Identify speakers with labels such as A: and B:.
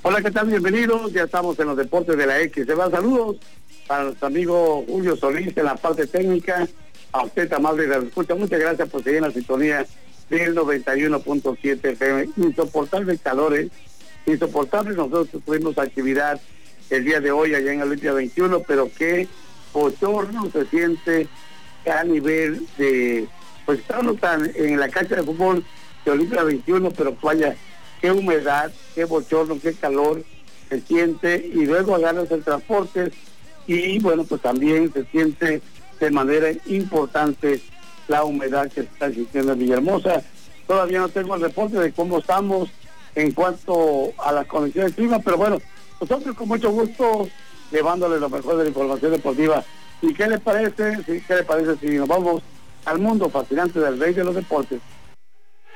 A: Hola, ¿qué tal? Bienvenidos. Ya estamos en los deportes de la X. Se van saludos para nuestro amigo Julio Solís en la parte técnica. A usted, amable, de la escucha. Muchas gracias por seguir en la sintonía del 91.7 FM. Insoportable calores, insoportable. Nosotros tuvimos actividad el día de hoy allá en Olimpia 21, pero qué bochorno se siente a nivel de... Pues estamos en la cancha de fútbol de Olimpia 21, pero vaya, qué humedad, qué bochorno, qué calor se siente, y luego agarras el transporte y bueno, pues también se siente de manera importante la humedad que se está sintiendo en Villahermosa. Todavía no tengo el reporte de cómo estamos en cuanto a las condiciones de clima, pero bueno, nosotros con mucho gusto llevándole lo mejor de la información deportiva. ¿Y qué le parece? ¿Qué le parece si nos vamos al mundo fascinante del rey de los deportes?